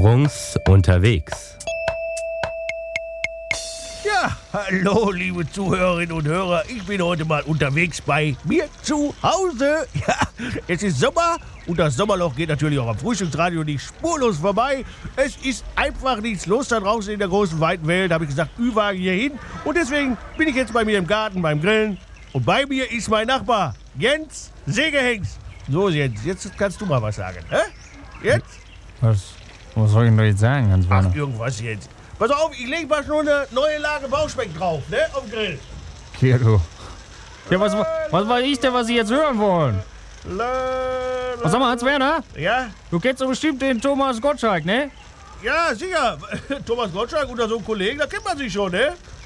Strunz unterwegs. Ja, hallo liebe Zuhörerinnen und Hörer. Ich bin heute mal unterwegs bei mir zu Hause. Ja, es ist Sommer und das Sommerloch geht natürlich auch am Frühstücksradio nicht spurlos vorbei. Es ist einfach nichts los da draußen in der großen, weiten Welt. Da habe ich gesagt, Ü-Wagen hier hin. Und deswegen bin ich jetzt bei mir im Garten beim Grillen. Und bei mir ist mein Nachbar, Jens Segehengst. So Jens, jetzt kannst du mal was sagen. Hä? Jetzt? Was soll ich denn da jetzt sagen, Hans Werner? Ach, irgendwas jetzt. Pass auf, ich lege mal schon eine neue Lage Bauchspeck drauf, ne? Auf den Grill. Okay, du. Ja, was weiß ich denn, was Sie jetzt hören wollen? Sag mal, Hans Werner, Ja? du kennst doch bestimmt den Thomas Gottschalk, ne? Ja, sicher. Thomas Gottschalk unter so einem Kollegen, da kennt man sich schon, ne?